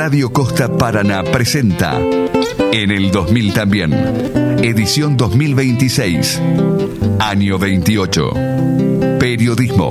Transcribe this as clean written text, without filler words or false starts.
Radio Costa Paraná presenta En el 2000 también, edición 2026, año 28. Periodismo,